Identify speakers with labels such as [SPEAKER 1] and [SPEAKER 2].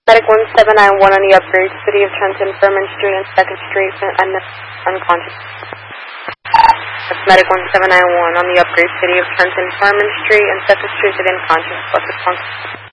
[SPEAKER 1] Medic 1791 on the upgrade, City of Trenton, Furman Street and 2nd Street, unconscious. That's Medic 1791 on the upgrade, City of Trenton, Furman Street and 2nd Street, unconscious. What's the